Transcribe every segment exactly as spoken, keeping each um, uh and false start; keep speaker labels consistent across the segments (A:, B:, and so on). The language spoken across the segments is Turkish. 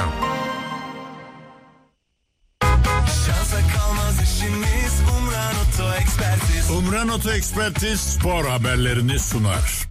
A: Reklam.
B: Şansa kalmaz işimiz, Umran Oto Ekspertiz.
A: Umran Oto Ekspertiz spor haberlerini sunar.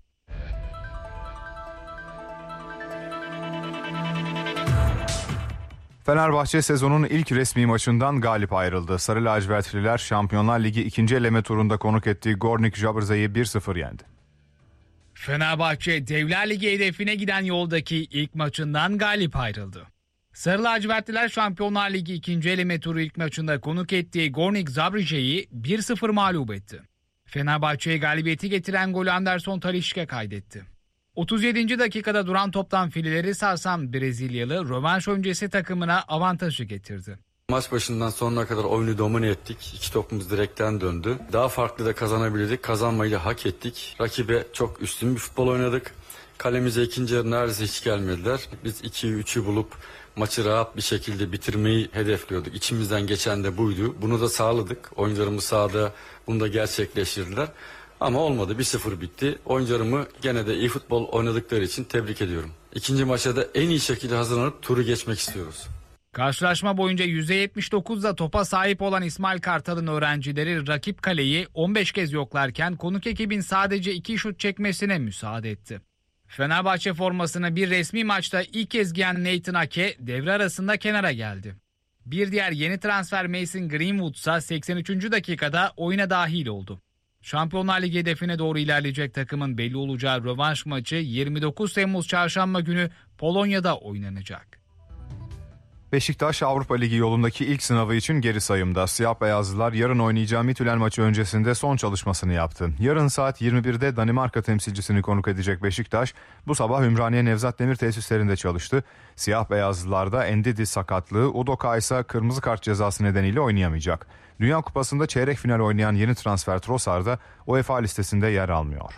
C: Fenerbahçe sezonun ilk resmi maçından galip ayrıldı. Sarı lacivertliler Şampiyonlar Ligi ikinci eleme turunda konuk ettiği Gornik Zabrze'yi bir sıfır yendi.
D: Fenerbahçe Devler Ligi hedefine giden yoldaki ilk maçından galip ayrıldı. Sarı lacivertliler Şampiyonlar Ligi ikinci eleme turu ilk maçında konuk ettiği Gornik Zabrze'yi bir sıfır mağlup etti. Fenerbahçe'ye galibiyeti getiren golü Anderson Talisca kaydetti. otuz yedinci dakikada duran toptan fileleri sarsan Brezilyalı rövanş öncesi takımına avantajı getirdi.
E: Maç başından sonuna kadar oyunu domine ettik. İki topumuz direkten döndü. Daha farklı da kazanabilirdik. Kazanmayı da hak ettik. Rakibe çok üstün bir futbol oynadık. Kalemize ikinci yarı neredeyse hiç gelmediler. Biz ikiyi üçü bulup maçı rahat bir şekilde bitirmeyi hedefliyorduk. İçimizden geçen de buydu. Bunu da sağladık. Oyuncularımız sahada bunu da gerçekleştirdiler. Ama olmadı. bir sıfır bitti. Oyuncularımı gene de iyi futbol oynadıkları için tebrik ediyorum. İkinci maça da en iyi şekilde hazırlanıp turu geçmek istiyoruz.
D: Karşılaşma boyunca yüzde yetmiş dokuzda topa sahip olan İsmail Kartal'ın öğrencileri rakip kaleyi on beş kez yoklarken konuk ekibin sadece iki şut çekmesine müsaade etti. Fenerbahçe formasını bir resmi maçta ilk kez giyen Nathan Ake devre arasında kenara geldi. Bir diğer yeni transfer Mason Greenwood ise seksen üçüncü dakikada oyuna dahil oldu. Şampiyonlar Ligi hedefine doğru ilerleyecek takımın belli olacağı rövanş maçı yirmi dokuz Temmuz Çarşamba günü Polonya'da oynanacak.
C: Beşiktaş Avrupa Ligi yolundaki ilk sınavı için geri sayımda. Siyah beyazlılar yarın oynayacağı Midtjylland maçı öncesinde son çalışmasını yaptı. Yarın saat yirmi birde Danimarka temsilcisini konuk edecek Beşiktaş bu sabah Ümraniye Nevzat Demir tesislerinde çalıştı. Siyah beyazlılarda Endidi sakatlığı, Udoka ise kırmızı kart cezası nedeniyle oynayamayacak. Dünya Kupası'nda çeyrek final oynayan yeni transfer Trossard da UEFA listesinde yer almıyor.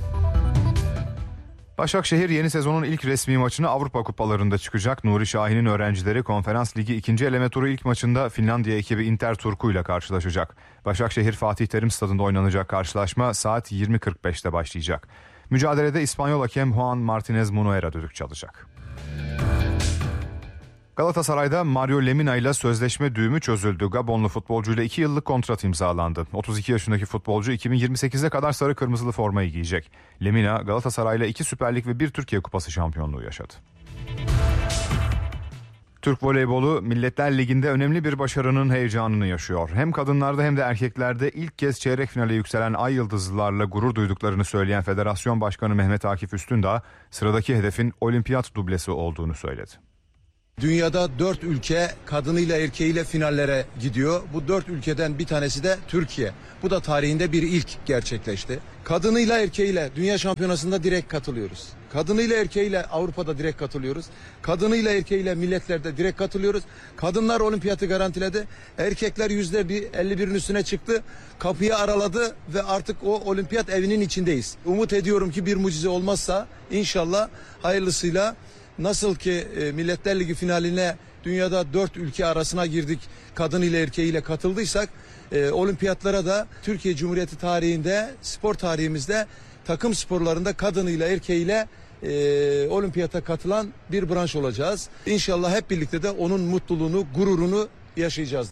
C: Başakşehir yeni sezonun ilk resmi maçını Avrupa Kupalarında çıkacak. Nuri Şahin'in öğrencileri Konferans Ligi ikinci eleme turu ilk maçında Finlandiya ekibi Inter Turku ile karşılaşacak. Başakşehir Fatih Terim Stadı'nda oynanacak karşılaşma saat yirmi kırk beşte başlayacak. Mücadelede İspanyol hakem Juan Martinez Munuera düdük çalacak. Galatasaray'da Mario Lemina ile sözleşme düğümü çözüldü. Gabonlu futbolcuyla iki yıllık kontrat imzalandı. otuz iki yaşındaki futbolcu iki bin yirmi sekize kadar sarı kırmızılı formayı giyecek. Lemina Galatasaray'la iki Süper Lig ve bir Türkiye Kupası şampiyonluğu yaşadı. Türk voleybolu Milletler Ligi'nde önemli bir başarının heyecanını yaşıyor. Hem kadınlarda hem de erkeklerde ilk kez çeyrek finale yükselen Ay Yıldızlılarla gurur duyduklarını söyleyen Federasyon Başkanı Mehmet Akif Üstündağ, sıradaki hedefin olimpiyat dublesi olduğunu söyledi.
F: Dünyada dört ülke kadınıyla erkeğiyle finallere gidiyor. Bu dört ülkeden bir tanesi de Türkiye. Bu da tarihinde bir ilk gerçekleşti. Kadınıyla erkeğiyle dünya şampiyonasında direkt katılıyoruz. Kadınıyla erkeğiyle Avrupa'da direkt katılıyoruz. Kadınıyla erkeğiyle milletlerde direkt katılıyoruz. Kadınlar olimpiyatı garantiledi. Erkekler yüzde bir, elli birin üstüne çıktı. Kapıyı araladı ve artık o olimpiyat evinin içindeyiz. Umut ediyorum ki bir mucize olmazsa inşallah hayırlısıyla nasıl ki e, Milletler Ligi finaline dünyada dört ülke arasına girdik, kadın ile erkeğiyle katıldıysak e, olimpiyatlara da Türkiye Cumhuriyeti tarihinde, spor tarihimizde takım sporlarında kadınıyla erkeğiyle e, olimpiyata katılan bir branş olacağız. İnşallah hep birlikte de onun mutluluğunu, gururunu yaşayacağız.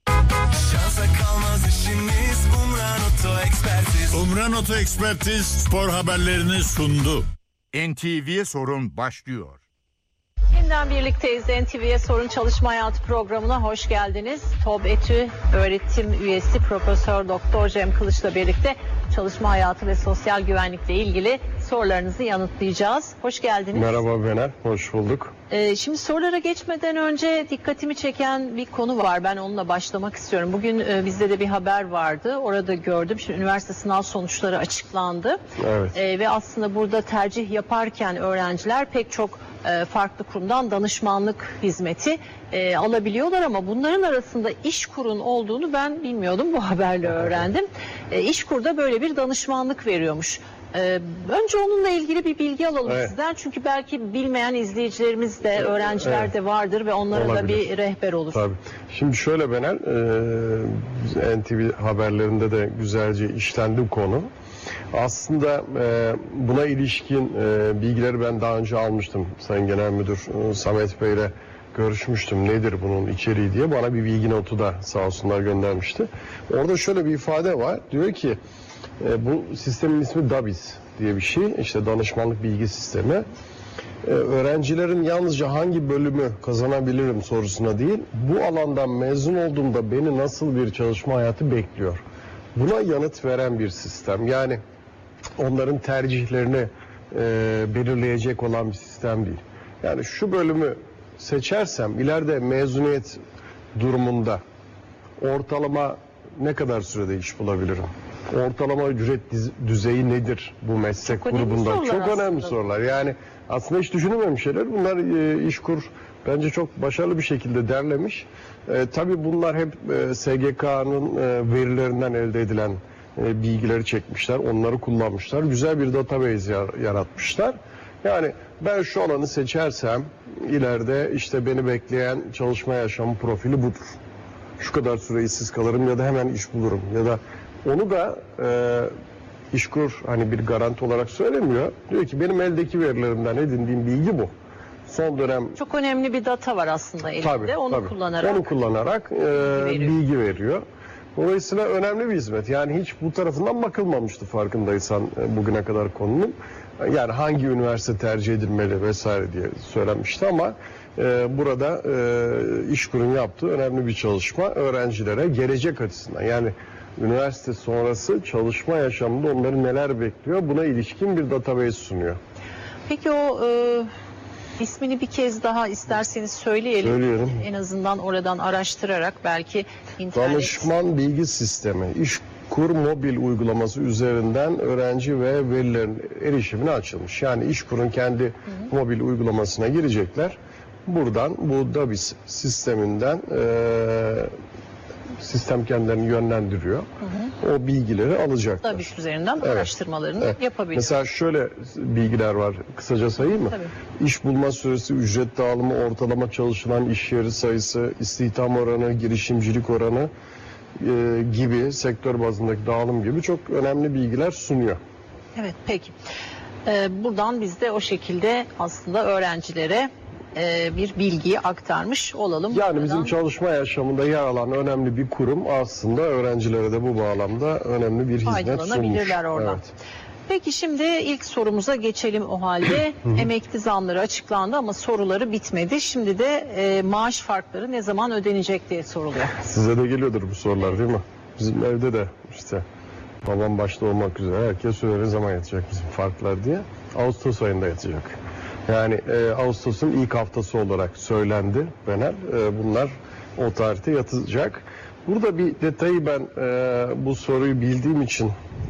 B: Şansa kalmaz işimiz, Umran Oto Ekspertiz.
A: Umran Oto Ekspertiz spor haberlerini sundu.
G: N T V'ye sorun başlıyor.
H: Yeniden birlikteyiz. N T V'ye Sorun Çalışma Hayatı programına hoş geldiniz. TOBETÜ öğretim üyesi Profesör Doktor Cem Kılıç'la birlikte çalışma hayatı ve sosyal güvenlikle ilgili sorularınızı yanıtlayacağız. Hoş geldiniz.
I: Merhaba Bener, hoş bulduk.
H: Ee, şimdi sorulara geçmeden önce dikkatimi çeken bir konu var. Ben onunla başlamak istiyorum. Bugün e, bizde de bir haber vardı. Orada gördüm. Şimdi üniversite sınav sonuçları açıklandı.
I: Evet.
H: E, ve aslında burada tercih yaparken öğrenciler pek çok e, farklı kurumdan danışmanlık hizmeti e, alabiliyorlar ama bunların arasında İşkur'un olduğunu ben bilmiyordum. Bu haberle öğrendim. E, İşkur da böyle bir danışmanlık veriyormuş. Ee, önce onunla ilgili bir bilgi alalım evet. sizden. Çünkü belki bilmeyen izleyicilerimiz de, öğrenciler evet. de vardır ve onlara Olabilir. da bir rehber olur.
I: Tabii. Şimdi şöyle Benel, e, N T V haberlerinde de güzelce işlendi bu konu. Aslında e, buna ilişkin e, bilgileri ben daha önce almıştım. Sayın Genel Müdür e, Samet Bey ile görüşmüştüm nedir bunun içeriği diye. Bana bir bilgi notu da sağ olsunlar göndermişti. Orada şöyle bir ifade var. Diyor ki e, bu sistemin ismi DABİS diye bir şey. İşte danışmanlık bilgi sistemi. Ee, öğrencilerin yalnızca hangi bölümü kazanabilirim sorusuna değil, bu alandan mezun olduğumda beni nasıl bir çalışma hayatı bekliyor? Buna yanıt veren bir sistem. Yani onların tercihlerini e, belirleyecek olan bir sistem değil. Yani şu bölümü seçersem ileride mezuniyet durumunda ortalama ne kadar sürede iş bulabilirim? Ortalama ücret düzeyi nedir bu meslek
H: Çok önemli
I: grubunda?
H: sorular
I: Çok önemli
H: aslında.
I: sorular. Yani aslında hiç düşünülmemiş şeyler. Bunlar e, İşkur bence çok başarılı bir şekilde derlemiş. E, tabii bunlar hep e, S G K'nın e, verilerinden elde edilen e, bilgileri çekmişler. Onları kullanmışlar. Güzel bir database yar- yaratmışlar. Yani ben şu alanı seçersem ileride işte beni bekleyen çalışma yaşamı profili budur. Şu kadar süre işsiz kalırım ya da hemen iş bulurum ya da onu da e, İşkur hani bir garanti olarak söylemiyor. Diyor ki benim eldeki verilerimden edindiğim bilgi bu. Son dönem
H: Çok önemli bir data var aslında elinde.
I: tabii,
H: onu
I: tabii.
H: kullanarak.
I: onu kullanarak e,
H: veriyor.
I: bilgi veriyor. Dolayısıyla önemli bir hizmet. Yani hiç bu tarafından bakılmamıştı farkındaysan e, bugüne kadar konunun. Yani hangi üniversite tercih edilmeli vesaire diye söylenmişti ama e, burada e, İşkur'un yaptığı önemli bir çalışma öğrencilere gelecek açısından yani üniversite sonrası çalışma yaşamında onları neler bekliyor buna ilişkin bir database sunuyor.
H: Peki o e, ismini bir kez daha isterseniz söyleyelim.
I: Söyleyelim.
H: En azından oradan araştırarak belki internet.
I: Danışman bilgi sistemi İşkur mobil uygulaması üzerinden öğrenci ve velilerin erişimine açılmış. Yani İşkur'un kendi hı hı. mobil uygulamasına girecekler. Buradan bu DABİS sisteminden e, sistem kendilerini yönlendiriyor. Hı hı. O bilgileri alacaklar.
H: DABİS üzerinden
I: evet.
H: araştırmalarını
I: evet.
H: yapabilir.
I: Mesela şöyle bilgiler var. Kısaca sayayım mı?
H: Tabii.
I: İş bulma süresi, ücret dağılımı, ortalama çalışılan iş yeri sayısı, istihdam oranı, girişimcilik oranı e, gibi sektör bazındaki dağılım gibi çok önemli bilgiler sunuyor.
H: Evet, peki. Ee, buradan biz de o şekilde aslında öğrencilere e, bir bilgiyi aktarmış olalım.
I: Yani
H: buradan.
I: bizim çalışma yaşamında yer alan önemli bir kurum aslında öğrencilere de bu bağlamda önemli bir hizmet sunmuş.
H: Faydalanabilirler oradan.
I: Evet.
H: Peki şimdi ilk sorumuza geçelim o halde. Emekli zamları açıklandı ama soruları bitmedi. Şimdi de e, maaş farkları ne zaman ödenecek diye soruluyor.
I: Size de geliyordur bu sorular değil mi? Bizim evde de işte babam başta olmak üzere herkes söylüyor ne zaman yatacak bizim farklar diye. Ağustos ayında yatacak. Yani e, Ağustos'un ilk haftası olarak söylendi Bener. E, bunlar o tarihte yatacak. Burada bir detayı ben e, bu soruyu bildiğim için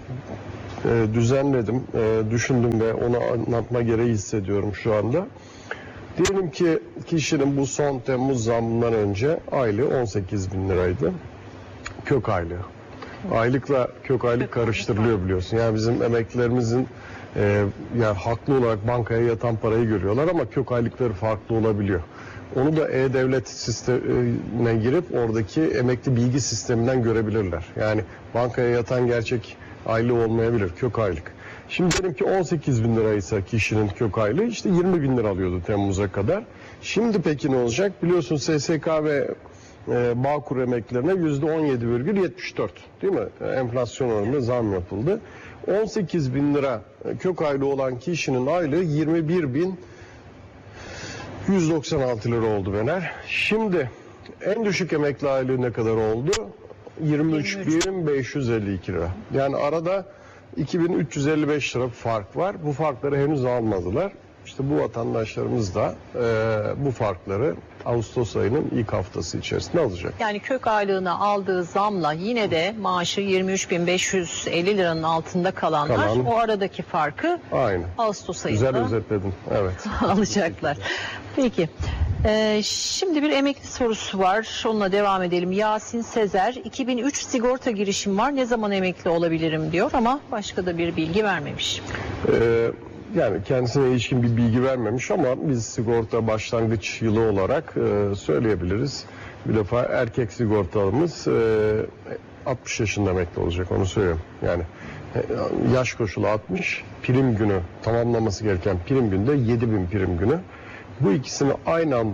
I: e, düzenledim, e, düşündüm ve onu anlatma gereği hissediyorum şu anda. Diyelim ki kişinin bu son Temmuz zammından önce aylığı on sekiz bin liraydı. Kök aylığı. Aylıkla kök aylık karıştırılıyor biliyorsun. Yani bizim emeklilerimizin e, yani haklı olarak bankaya yatan parayı görüyorlar ama kök aylıkları farklı olabiliyor. Onu da E-Devlet sistemine girip oradaki emekli bilgi sisteminden görebilirler. Yani bankaya yatan gerçek aylığı olmayabilir, kök aylık. Şimdi diyelim ki on sekiz bin liraysa kişinin kök aylığı işte yirmi bin lira alıyordu Temmuz'a kadar. Şimdi peki ne olacak? Biliyorsun S S K ve e, Bağkur emeklilerine yüzde on yedi virgül yetmiş dört değil mi? Enflasyon oranında zam yapıldı. on sekiz bin lira kök aylığı olan kişinin aylığı yirmi bir bin yüz doksan altı lira oldu Bener. Şimdi en düşük emekli aylığı ne kadar oldu? yirmi üç bin beş yüz elli iki lira. Yani arada iki bin üç yüz elli beş lira fark var. Bu farkları henüz almadılar. İşte bu vatandaşlarımız da e, bu farkları Ağustos ayının ilk haftası içerisinde alacak.
H: Yani kök aylığına aldığı zamla yine de maaşı yirmi üç bin beş yüz elli liranın altında kalanlar Kalan, o aradaki farkı Aynen. Ağustos ayında
I: Güzel özetledin. Evet.
H: alacaklar. Peki. Ee, şimdi bir emekli sorusu var. Onunla devam edelim. Yasin Sezer, iki bin üç sigorta girişim var. Ne zaman emekli olabilirim diyor ama başka da bir bilgi vermemiş.
I: Ee, yani kendisine ilişkin bir bilgi vermemiş ama biz sigorta başlangıç yılı olarak e, söyleyebiliriz. Bir defa erkek sigortalımız e, altmış yaşında emekli olacak, onu söyleyeyim. Yani e, yaş koşulu altmış, prim günü tamamlaması gereken prim günde yedi bin prim günü. Bu ikisini aynı anda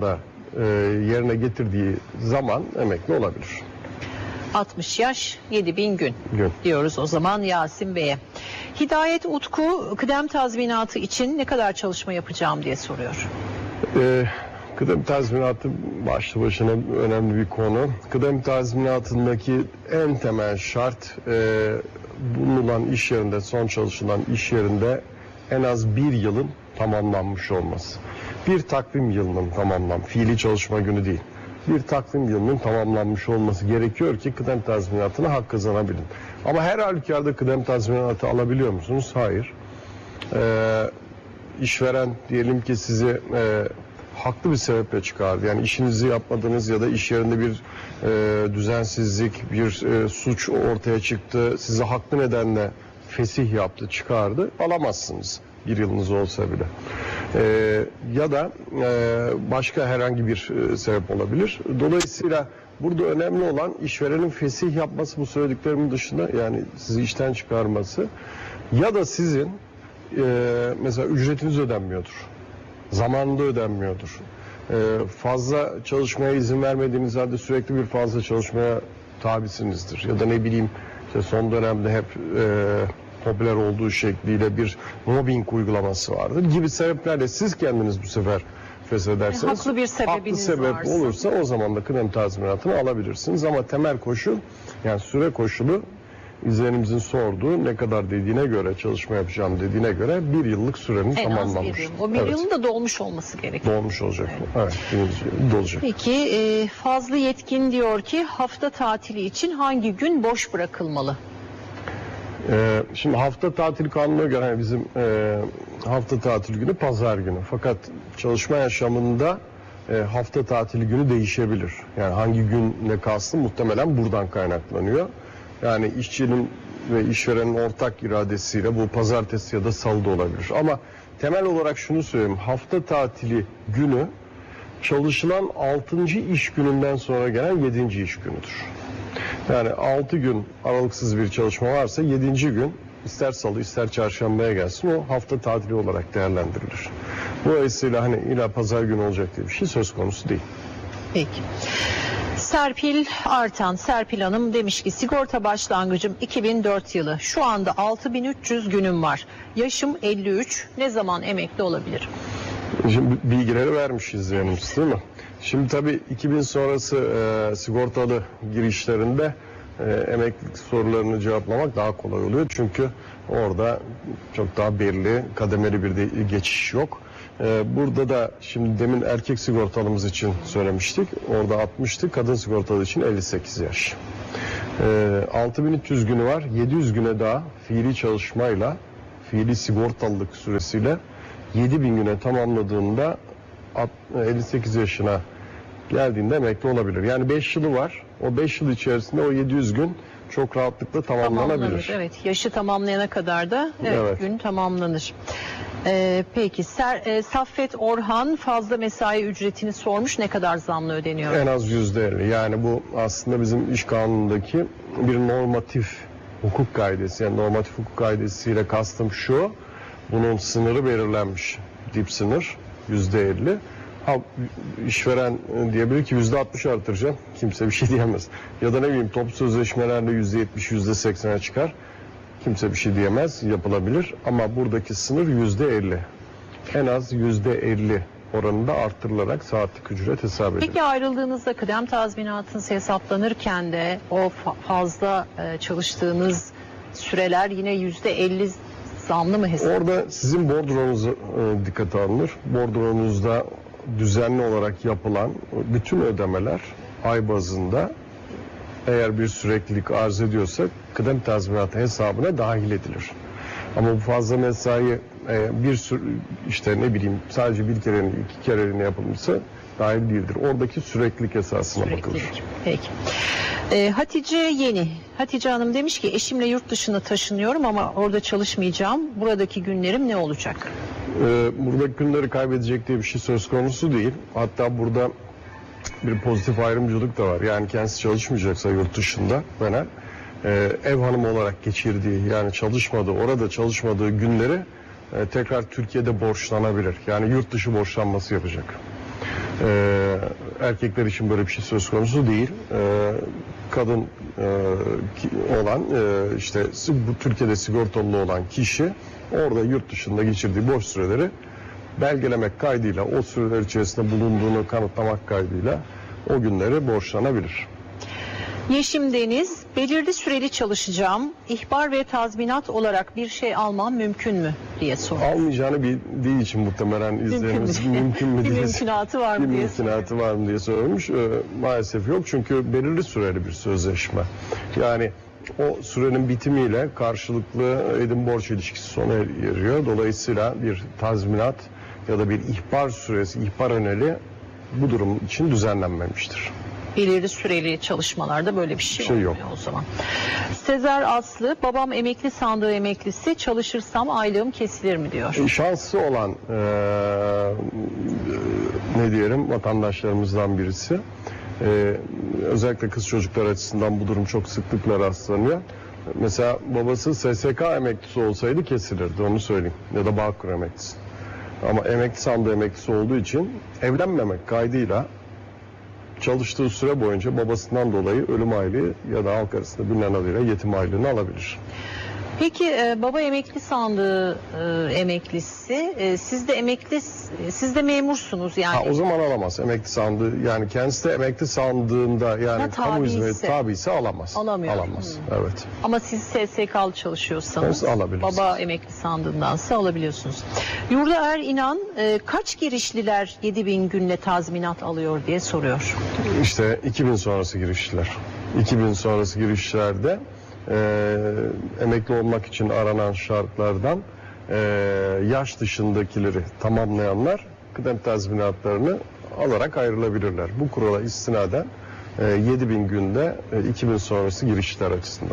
I: e, yerine getirdiği zaman emekli olabilir.
H: altmış yaş yedi bin gün,
I: Gün.
H: diyoruz o zaman Yasin Bey'e. Hidayet Utku kıdem tazminatı için ne kadar çalışma yapacağım diye soruyor.
I: Ee, kıdem tazminatı başlı başına önemli bir konu. Kıdem tazminatındaki en temel şart e, bulunan iş yerinde, son çalışılan iş yerinde en az bir yılın tamamlanmış olması. Bir takvim yılının tamamlan, fiili çalışma günü değil. Bir takvim yılının tamamlanmış olması gerekiyor ki kıdem tazminatına hak kazanabilin. Ama her halükarda kıdem tazminatı alabiliyor musunuz? Hayır. Ee, işveren diyelim ki sizi e, haklı bir sebeple çıkardı. Yani işinizi yapmadınız ya da iş yerinde bir e, düzensizlik, bir e, suç ortaya çıktı. Sizi haklı nedenle fesih yaptı, çıkardı. Alamazsınız. Bir yılınız olsa bile. Ee, ya da e, başka herhangi bir e, sebep olabilir. Dolayısıyla burada önemli olan işverenin fesih yapması, bu söylediklerimin dışında, yani sizi işten çıkarması ya da sizin e, mesela ücretiniz ödenmiyordur. Zamanında ödenmiyordur. E, fazla çalışmaya izin vermediğiniz halde sürekli bir fazla çalışmaya tabisinizdir. Ya da ne bileyim işte son dönemde hep e, popüler olduğu şekliyle bir mobbing uygulaması vardır gibi sebeplerle siz kendiniz bu sefer feshederseniz,
H: yani haklı bir sebebiniz
I: haklı sebep
H: varsa.
I: olursa o zaman da kıdem tazminatını alabilirsiniz. Ama temel koşul, yani süre koşulu, izleyenimizin sorduğu ne kadar dediğine göre, çalışma yapacağım dediğine göre bir yıllık sürenin
H: En
I: tamamlanmış.
H: az bir yıl. O bir
I: Evet.
H: yılın da dolmuş olması gerekiyor.
I: Dolmuş olacak. Evet, evet dolacak.
H: Peki e, Fazlı Yetkin diyor ki hafta tatili için hangi gün boş bırakılmalı?
I: Ee, şimdi hafta tatili kanununa göre yani bizim e, hafta tatili günü pazar günü. Fakat çalışma yaşamında e, hafta tatili günü değişebilir. Yani hangi günle kastım muhtemelen buradan kaynaklanıyor. Yani işçinin ve işverenin ortak iradesiyle bu pazartesi ya da salı da olabilir. Ama temel olarak şunu söyleyeyim. Hafta tatili günü çalışılan altıncı iş gününden sonra gelen yedinci iş günüdür. Yani altı gün aralıksız bir çalışma varsa yedinci gün ister salı ister çarşambaya gelsin, o hafta tatili olarak değerlendirilir. Dolayısıyla hani illa pazar günü olacak diye bir şey söz konusu değil.
H: Peki. Serpil Artan, Serpil Hanım demiş ki sigorta başlangıcım iki bin dört yılı. Şu anda altı bin üç yüz günüm var. Yaşım elli üç. Ne zaman emekli olabilirim?
I: Şimdi bilgileri vermişiz yani, değil mi? Şimdi tabii iki bin sonrası e, sigortalı girişlerinde e, emeklilik sorularını cevaplamak daha kolay oluyor. Çünkü orada çok daha belli, kademeli bir de geçiş yok. E, burada da şimdi demin erkek sigortalımız için söylemiştik. Orada altmıştı, kadın sigortalı için elli sekiz yaş. E, altı bin üç yüz günü var. yedi yüz güne daha fiili çalışmayla, fiili sigortalılık süresiyle yedi bin güne tamamladığında elli sekiz yaşına geldiğinde emekli olabilir. Yani beş yılı var. O beş yıl içerisinde o yedi yüz gün çok rahatlıkla tamamlanabilir.
H: Tamamlanır, evet. Yaşı tamamlayana kadar da evet,
I: Evet.
H: gün tamamlanır. Ee, peki Ser, e, Saffet Orhan fazla mesai ücretini sormuş, ne kadar zamlı ödeniyor?
I: En az yüzde elli. Yani bu aslında bizim iş kanunundaki bir normatif hukuk kaidesi. Yani normatif hukuk kaidesiyle kastım şu: bunun sınırı belirlenmiş. Dip sınır yüzde elli. Ha, işveren diyebilir ki yüzde altmış artıracağım. Kimse bir şey diyemez. Ya da ne bileyim toplu sözleşmelerle yüzde yetmiş, yüzde seksene çıkar. Kimse bir şey diyemez. Yapılabilir. Ama buradaki sınır yüzde elli. En az yüzde elli oranında artırılarak saatlik ücret hesap edilir.
H: Peki ayrıldığınızda kıdem tazminatınız hesaplanırken de o fa- fazla e, çalıştığınız süreler yine yüzde elli zamlı mı hesaplanır?
I: Orada sizin bordronuz e, dikkate alınır. Bordronuzda düzenli olarak yapılan bütün ödemeler ay bazında eğer bir süreklilik arz ediyorsa kıdem tazminatı hesabına dahil edilir. Ama bu fazla mesai e, bir sürü işte ne bileyim sadece bir kere iki kereliğine yapılmışsa dahil değildir. Oradaki süreklilik esasına
H: Süreklilik.
I: bakılır.
H: Peki. Ee, Hatice Yeni. Hatice Hanım demiş ki eşimle yurt dışına taşınıyorum ama orada çalışmayacağım. Buradaki günlerim ne olacak?
I: Ee, buradaki günleri kaybedecek diye bir şey söz konusu değil. Hatta burada bir pozitif ayrımcılık da var. Yani kendisi çalışmayacaksa yurt dışında Fener, e, ev hanımı olarak geçirdiği, yani çalışmadığı, orada çalışmadığı günleri e, tekrar Türkiye'de borçlanabilir. Yani yurt dışı borçlanması yapacak. E, erkekler için böyle bir şey söz konusu değil. E, kadın e, olan e, işte bu Türkiye'de sigortalı olan kişi orada yurt dışında geçirdiği boş süreleri belgelemek kaydıyla, o süreler içerisinde bulunduğunu kanıtlamak kaydıyla o günleri borçlanabilir.
H: Yeşim Deniz, belirli süreli çalışacağım, ihbar ve tazminat olarak bir şey almam mümkün mü diye soruyor.
I: Almayacağını bildiği için muhtemelen izleyenimiz mümkün mü, mümkün mü
H: bir
I: diye,
H: mümkünatı var mı
I: bir
H: diye
I: mümkünatı var mı diye sormuş. Ee, maalesef yok, çünkü belirli süreli bir sözleşme. Yani o sürenin bitimiyle karşılıklı ödem borç ilişkisi sona eriyor. Dolayısıyla bir tazminat ya da bir ihbar süresi, ihbar öneli bu durum için düzenlenmemiştir.
H: Belirli süreli çalışmalarda böyle bir şey,
I: şey
H: olmuyor
I: yok.
H: o zaman. Sezer Aslı, babam emekli sandığı emeklisi, çalışırsam aylığım kesilir mi diyor.
I: E, şanslı olan e, ne diyelim vatandaşlarımızdan birisi. E, özellikle kız çocuklar açısından bu durum çok sıklıkla rastlanıyor. Mesela babası S S K emeklisi olsaydı kesilirdi, onu söyleyeyim. Ya da Bağkur emeklisi. Ama emekli sandığı emeklisi olduğu için evlenmemek kaydıyla çalıştığı süre boyunca babasından dolayı ölüm aylığı ya da halk arasında bilinen adıyla yetim aylığını alabilir.
H: Peki e, baba emekli sandığı e, emeklisi, e, siz de emekli, siz de memursunuz yani.
I: Ha, o zaman alamaz emekli sandığı, yani kendisi de emekli sandığında yani
H: Ha,
I: kamu
H: tabiyse.
I: hizmeti tabiyse alamaz.
H: Alamıyor.
I: Alamaz.
H: Hmm.
I: Evet.
H: Ama siz S S K'lı çalışıyorsanız
I: Alabilirsiniz.
H: baba emekli sandığındansa alabiliyorsunuz. Yurda Er İnan, e, kaç girişliler yedi bin günle tazminat alıyor diye soruyor.
I: İşte iki bin sonrası girişler. iki bin sonrası girişlerde e, emekli olmak için aranan şartlardan e, yaş dışındakileri tamamlayanlar kıdem tazminatlarını alarak ayrılabilirler. Bu kurala istinaden e, yedi bin günde e, iki bin sonrası girişler açısından.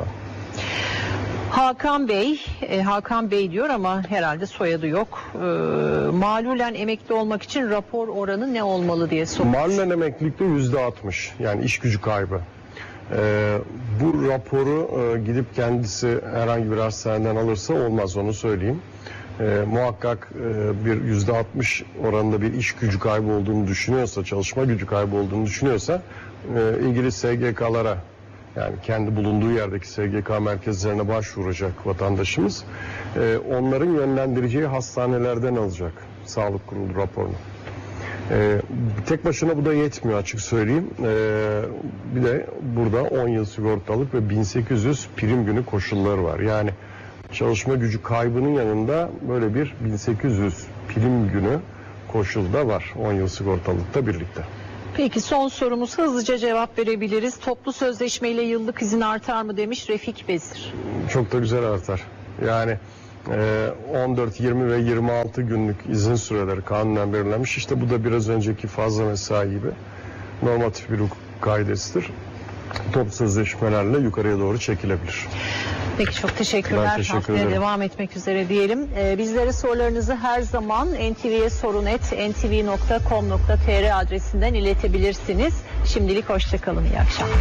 H: Hakan Bey, e, Hakan Bey diyor ama herhalde soyadı yok. E, malulen emekli olmak için rapor oranı ne olmalı diye soruyor.
I: Malulen emeklilikte yüzde altmış, yani iş gücü kaybı. Ee, bu raporu e, gidip kendisi herhangi bir hastaneden alırsa olmaz, onu söyleyeyim. Ee, muhakkak e, bir yüzde altmış oranında bir iş gücü kaybı olduğunu düşünüyorsa, çalışma gücü kaybı olduğunu düşünüyorsa e, ilgili S G K'lara, yani kendi bulunduğu yerdeki S G K merkezlerine başvuracak vatandaşımız. E, onların yönlendireceği hastanelerden alacak sağlık kurulu raporunu. Ee, tek başına bu da yetmiyor, açık söyleyeyim. Ee, bir de burada on yıl sigortalık ve bin sekiz yüz prim günü koşulları var. Yani çalışma gücü kaybının yanında böyle bir bin sekiz yüz prim günü koşulu da var on yıl sigortalıkta birlikte.
H: Peki son sorumuz, hızlıca cevap verebiliriz. Toplu sözleşmeyle yıllık izin artar mı demiş Refik Bezir.
I: Çok da güzel artar. Yani on dört, yirmi ve yirmi altı günlük izin süreleri kanunen belirlenmiş. İşte bu da biraz önceki fazla mesai gibi normatif bir hukuk kaidesidir. Toplu sözleşmelerle yukarıya doğru çekilebilir.
H: Peki çok teşekkürler.
I: Ben teşekkür
H: Haftaya
I: ederim.
H: devam etmek üzere diyelim. Ee, bizlere sorularınızı her zaman n t v'ye sorun et n t v nokta com nokta t r adresinden iletebilirsiniz. Şimdilik hoşçakalın. İyi akşamlar.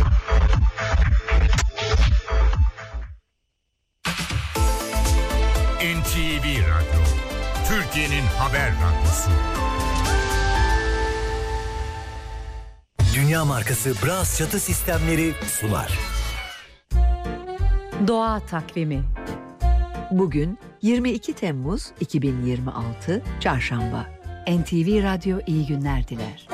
G: N T V Radyo, Türkiye'nin haber radyosu.
J: Dünya markası Bras çatı sistemleri sunar.
K: Doğa takvimi. Bugün yirmi iki Temmuz iki bin yirmi altı Çarşamba. N T V Radyo iyi günler diler.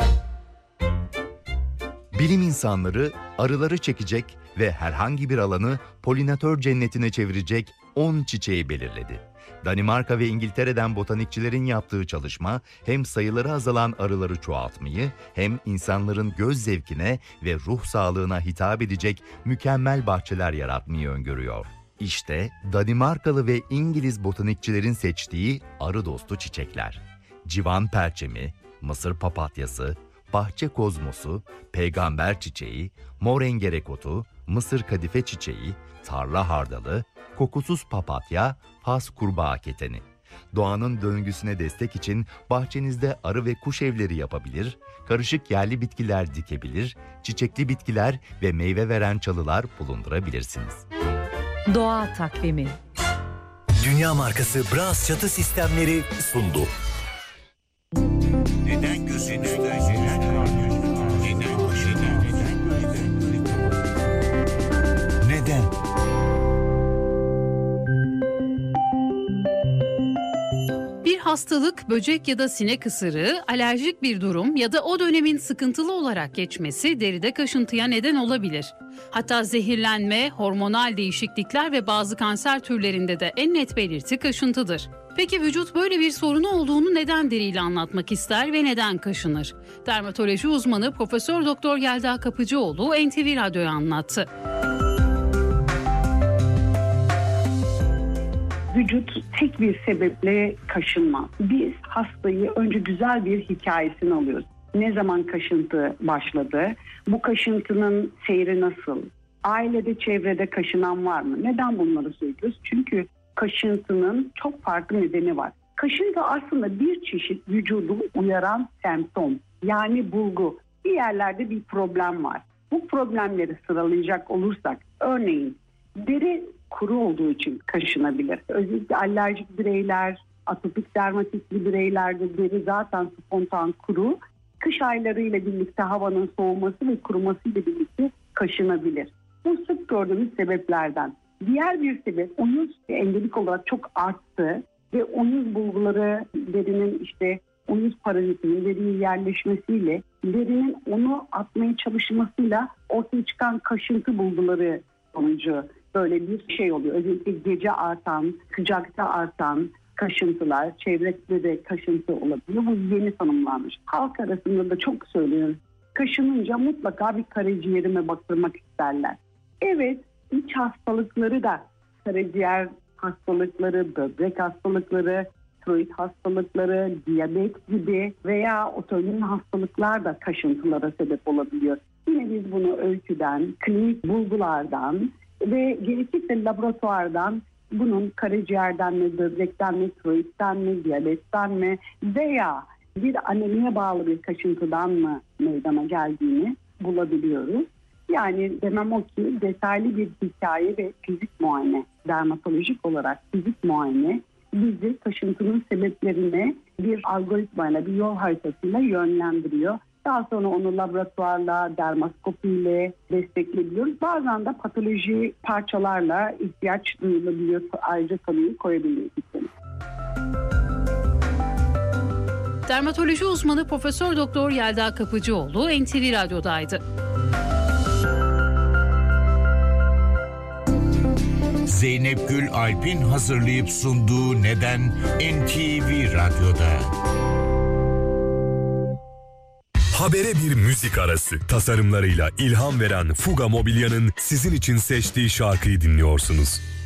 L: Bilim insanları arıları çekecek ve herhangi bir alanı polinatör cennetine çevirecek on çiçeği belirledi. Danimarka ve İngiltere'den botanikçilerin yaptığı çalışma hem sayıları azalan arıları çoğaltmayı hem insanların göz zevkine ve ruh sağlığına hitap edecek mükemmel bahçeler yaratmayı öngörüyor. İşte Danimarkalı ve İngiliz botanikçilerin seçtiği arı dostu çiçekler. Civan perçemi, mısır papatyası, bahçe kozmosu, peygamber çiçeği, mor engerekotu, mısır kadife çiçeği, tarla hardalı, kokusuz papatya, Fas kurbağa keteni. Doğanın döngüsüne destek için bahçenizde arı ve kuş evleri yapabilir, karışık yerli bitkiler dikebilir, çiçekli bitkiler ve meyve veren çalılar bulundurabilirsiniz.
K: Doğa takvimi.
J: Dünya markası Bras çatı sistemleri sundu.
G: Neden gözünüzde neden
M: hastalık, böcek ya da sinek ısırığı, alerjik bir durum ya da o dönemin sıkıntılı olarak geçmesi deride kaşıntıya neden olabilir. Hatta zehirlenme, hormonal değişiklikler ve bazı kanser türlerinde de en net belirti kaşıntıdır. Peki vücut böyle bir sorunu olduğunu neden deriyle anlatmak ister ve neden kaşınır? Dermatoloji uzmanı Profesör Doktor Yelda Kapıcıoğlu N T V Radyo'ya anlattı.
N: Vücut tek bir sebeple kaşınmaz. Biz hastayı önce güzel bir hikayesini alıyoruz. Ne zaman kaşıntı başladı? Bu kaşıntının seyri nasıl? Ailede, çevrede kaşınan var mı? Neden bunları söylüyoruz? Çünkü kaşıntının çok farklı nedeni var. Kaşıntı aslında bir çeşit vücudu uyaran semptom. Yani bulgu. Bir yerlerde bir problem var. Bu problemleri sıralayacak olursak, örneğin deri kuru olduğu için kaşınabilir. Özellikle alerjik bireyler, atopik dermatitli bireylerde deri zaten spontan kuru. Kış aylarıyla birlikte havanın soğuması ve kuruması ile birlikte kaşınabilir. Bu sık gördüğümüz sebeplerden. Diğer bir sebep oyuz endelik olarak çok arttı ve oyuz bulguları derinin işte oyuz parazitinin deriye yerleşmesiyle derinin onu atmaya çalışmasıyla ortaya çıkan kaşıntı bulguları sonucu böyle bir şey oluyor. Özellikle gece artan, sıcakta artan kaşıntılar, çevrede de kaşıntı olabiliyor. Bu yeni tanımlanmış. Halk arasında da çok söylüyoruz. Kaşınınca mutlaka bir karaciğerime baktırmak isterler. Evet, iç hastalıkları da karaciğer hastalıkları, böbrek hastalıkları, tiroid hastalıkları, diyabet gibi veya otoimmün hastalıklar da kaşıntılara sebep olabiliyor. Yine biz bunu öyküden, klinik bulgulardan ve gerekirse laboratuvardan bunun karaciğerden mi, böbrekten mi, tiroidden mi, diyabetten mi veya bir anemiye bağlı bir kaşıntıdan mı meydana geldiğini bulabiliyoruz. Yani demem o ki detaylı bir hikaye ve fizik muayene, dermatolojik olarak fizik muayene bizi kaşıntının sebeplerine bir algoritmayla, bir yol haritasıyla yönlendiriyor. Daha sonra onu laboratuvarla, dermaskopiyle destekleyebiliyoruz. Bazen de patoloji parçalarla ihtiyaç duyulabiliyor. Ayrıca tanıyı koyabiliyoruz.
M: Dermatoloji uzmanı Profesör Doktor Yelda Kapıcıoğlu N T V Radyo'daydı.
G: Zeynep Gül Alp'in hazırlayıp sunduğu Neden N T V Radyo'da.
O: Habere bir müzik arası. Tasarımlarıyla ilham veren Fuga Mobilya'nın sizin için seçtiği şarkıyı dinliyorsunuz.